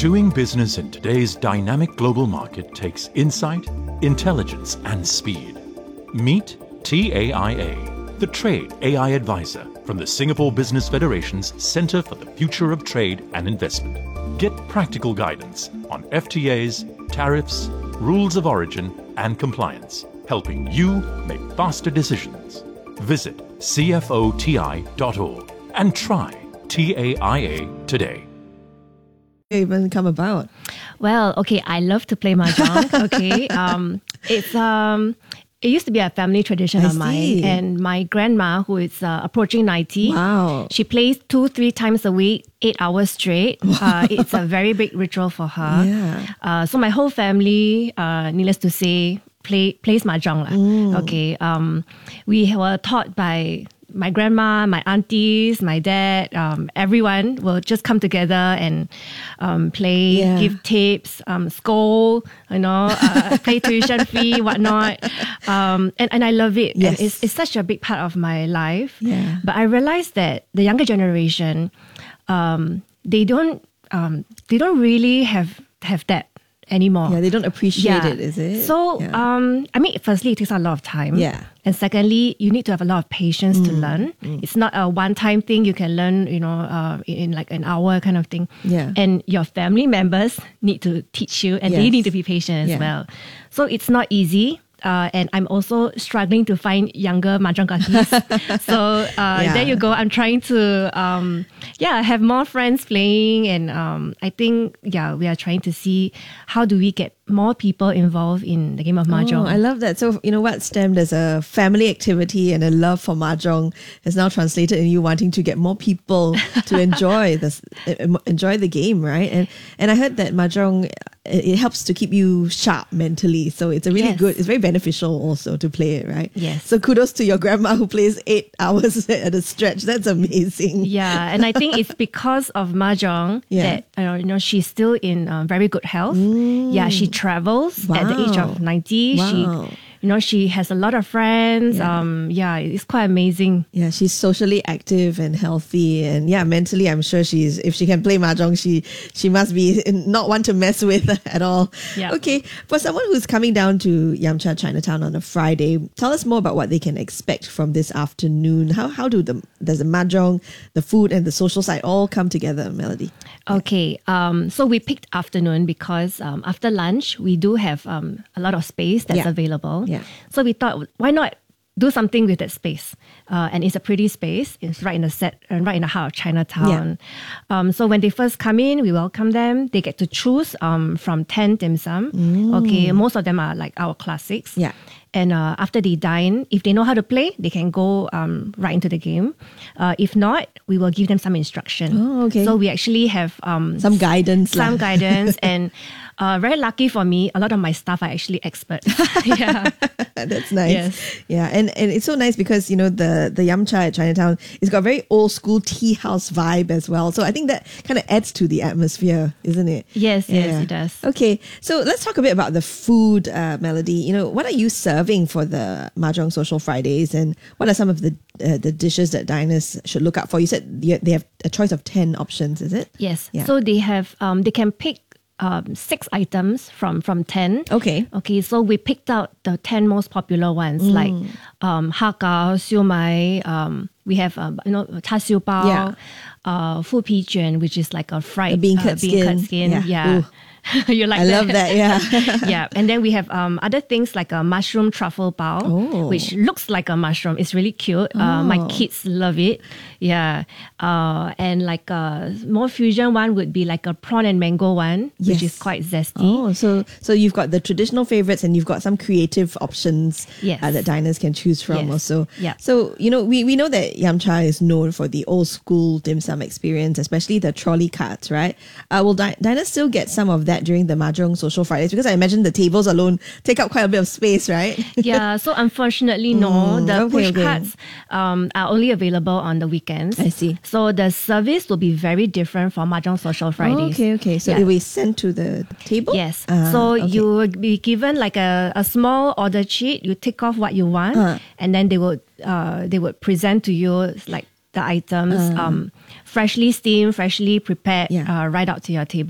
Doing business in today's dynamic global market takes insight, intelligence, and speed. Meet TAIA, the Trade AI Advisor from the Singapore Business Federation's Centre for the Future of Trade and Investment. Get practical guidance on FTAs, tariffs, rules of origin, and compliance, helping you make faster decisions. Visit cfoti.org and try TAIA today. Even come about? Well, okay, I love to play mahjong. Okay, it used to be a family tradition of mine, and my grandma, who is approaching 90, wow, she plays 2-3 times a week, 8 hours straight. Wow. It's a very big ritual for her. Yeah. So my whole family, needless to say, plays mahjong. Okay, we were taught by my grandma, my aunties, my dad, everyone will just come together and play, give tips, scold, pay tuition fee, whatnot. And I love it. Yes. And it's such a big part of my life. Yeah. But I realized that the younger generation, they don't really have that anymore. Yeah, they don't appreciate it, is it? So, firstly, it takes a lot of time. Yeah. And secondly, you need to have a lot of patience to learn. It's not a one-time thing you can learn, in like an hour kind of thing. Yeah. And your family members need to teach you, and they need to be patient as well. So it's not easy. And I'm also struggling to find younger mahjong kakis. So there you go. I'm trying to have more friends playing, and I think we are trying to see how do we get more people involved in the game of mahjong. Oh, I love that. So what stemmed as a family activity and a love for mahjong has now translated in you wanting to get more people to enjoy the game, right? And I heard that mahjong, it helps to keep you sharp mentally. So it's a really good, it's very beneficial also to play it, right? Yes. So kudos to your grandma who plays 8 hours at a stretch. That's amazing. Yeah, and I think it's because of mahjong that she's still in very good health. Yeah, she travels at the age of 90. Wow. She has a lot of friends. It's quite amazing. Yeah, she's socially active and healthy, and mentally, I'm sure if she can play mahjong, she must be not one to mess with at all. Yeah. Okay, for someone who's coming down to Yamcha Chinatown on a Friday, tell us more about what they can expect from this afternoon. How does the mahjong, the food, and the social side all come together, Melody? Okay, so we picked afternoon because after lunch we do have a lot of space that's available. Yeah. So we thought, why not do something with that space? And it's a pretty space. It's right in the heart of Chinatown. Yeah. So when they first come in, we welcome them. They get to choose from 10 dim sum. Okay, most of them are like our classics. Yeah. And after they dine, if they know how to play, they can go right into the game. If not, we will give them some instruction. Oh, okay. So we actually have some guidance. Some guidance. And very lucky for me, a lot of my staff are actually experts. Yeah. That's nice. Yes. Yeah, and it's so nice because, the Yamcha at Chinatown, it's got a very old school tea house vibe as well. So I think that kind of adds to the atmosphere, isn't it? Yes, it does. Okay, so let's talk a bit about the food, Melody. What are you serving for the Mahjong Social Fridays, and what are some of the dishes that diners should look out for? You said they have a choice of 10 options, is it? Yes. Yeah. So they have they can pick 6 items from 10. Okay. Okay, so we picked out the 10 most popular ones like hakao, siu mai, we have char siu bao, fu pi juan, which is like a fried bean curd skin. Yeah. You like I that? love that, yeah. Yeah, and then we have other things like a mushroom truffle bao, which looks like a mushroom. It's really cute. My kids love it. Yeah. And like a more fusion one would be like a prawn and mango one, which is quite zesty. Oh, so you've got the traditional favorites and you've got some creative options that diners can choose from also. Yeah. So, we know that Yamcha is known for the old school dim sum experience, especially the trolley carts, right? Will diners still get some of that during the Mahjong Social Fridays? Because I imagine the tables alone take up quite a bit of space, right? Yeah, so unfortunately, no. The push carts are only available on the weekends. I see. So the service will be very different for Mahjong Social Fridays. Okay. So it will be sent to the table? Yes. You will be given like a small order sheet. You tick off what you want, and then they would present to you like the items freshly steamed, freshly prepared, right out to your table.